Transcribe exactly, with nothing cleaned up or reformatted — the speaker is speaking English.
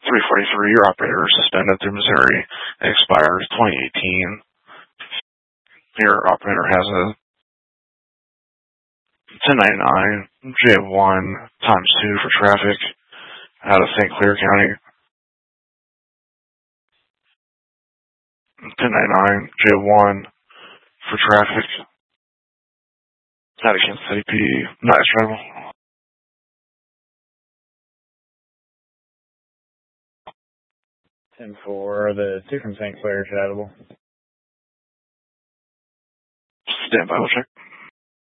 three forty-three, your operator is suspended through Missouri. It expires twenty eighteen. Your operator has a ten ninety-nine J one times two for traffic out of Saint Clair County. ten ninety-nine J one for traffic out of Kansas City P D. Not extradable. ten four, the two from Saint Clair extradable. Stand by, we'll check.